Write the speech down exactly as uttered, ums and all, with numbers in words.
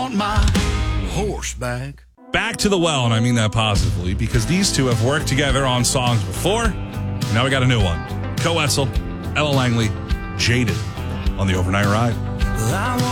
want my horse back. Back to the well, and I mean that positively, because these two have worked together on songs before. Now we got a new one. Co Wetzel, Ella Langley, Jaded on the Overnight Ride. I